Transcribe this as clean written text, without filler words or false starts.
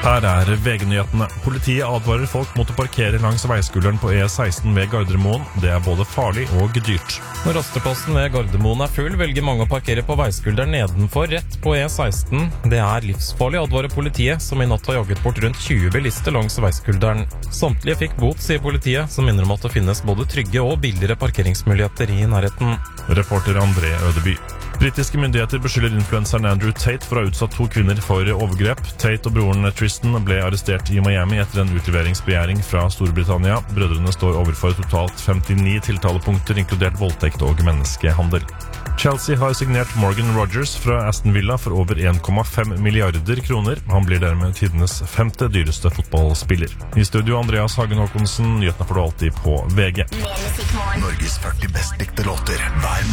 Her VG-nyhetene. Politiet advarer folk mot å parkere langs veiskulderen på E16 ved Gardermoen. Det både farlig og dyrt. Når rasteplassen ved Gardermoen full, velger mange å parkere på veiskulderen nedenfor, rett på E16. Det livsfarlig, advarer politiet, som i natt har jaget bort rundt 20 bilister langs veiskulderen. Samtlige fikk bot, sier politiet, som minner om at det finnes både trygge og billigere parkeringsmuligheter i nærheten. Reporter André Ødeby. Britiske myndigheter beskylder influenseren Andrew Tate for å ha utsatt 2 kvinner for overgrep. Tate og broren Tristan ble arrestert i Miami etter en utleveringsbegjæring fra Storbritannia. Brødrene står overfor totalt 59 tiltalepunkter, inkludert voldtekt og menneskehandel. Chelsea har signert Morgan Rogers fra Aston Villa for over 1,5 milliarder kroner. Han blir dermed tidenes 5. dyreste fotballspiller. I studio Andreas Hagen Håkonsen, nyhetene får du alltid på VG. Norges 40 best likte låter hver